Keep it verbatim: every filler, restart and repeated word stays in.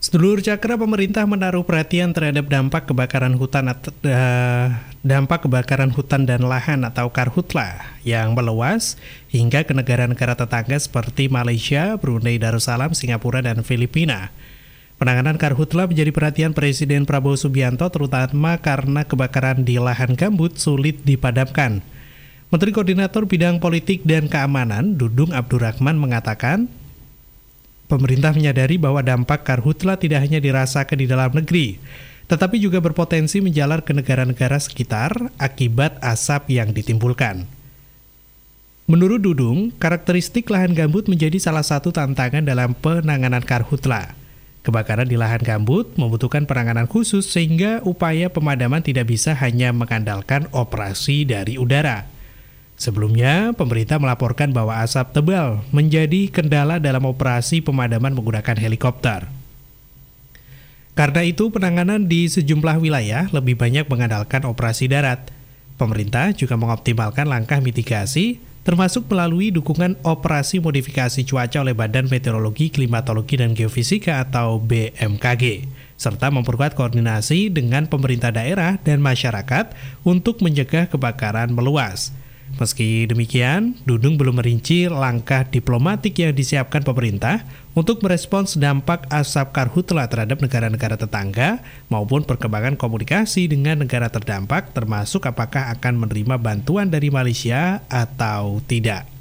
Sedulur Cakra, pemerintah menaruh perhatian terhadap dampak kebakaran hutan at- eh, dampak kebakaran hutan dan lahan atau karhutla yang meluas hingga ke negara-negara tetangga seperti Malaysia, Brunei Darussalam, Singapura, dan Filipina. Penanganan karhutla menjadi perhatian Presiden Prabowo Subianto terutama karena kebakaran di lahan gambut sulit dipadamkan. Menteri Koordinator Bidang Politik dan Keamanan Dudung Abdurrahman mengatakan, pemerintah menyadari bahwa dampak karhutla tidak hanya dirasakan di dalam negeri, tetapi juga berpotensi menjalar ke negara-negara sekitar akibat asap yang ditimbulkan. Menurut Dudung, karakteristik lahan gambut menjadi salah satu tantangan dalam penanganan karhutla. Kebakaran di lahan gambut membutuhkan penanganan khusus sehingga upaya pemadaman tidak bisa hanya mengandalkan operasi dari udara. Sebelumnya, pemerintah melaporkan bahwa asap tebal menjadi kendala dalam operasi pemadaman menggunakan helikopter. Karena itu, penanganan di sejumlah wilayah lebih banyak mengandalkan operasi darat. Pemerintah juga mengoptimalkan langkah mitigasi, termasuk melalui dukungan operasi modifikasi cuaca oleh Badan Meteorologi, Klimatologi, dan Geofisika atau B M K G, serta memperkuat koordinasi dengan pemerintah daerah dan masyarakat untuk mencegah kebakaran meluas. Meski demikian, Dudung belum merinci langkah diplomatik yang disiapkan pemerintah untuk merespons dampak asap karhutla terhadap negara-negara tetangga maupun perkembangan komunikasi dengan negara terdampak, termasuk apakah akan menerima bantuan dari Malaysia atau tidak.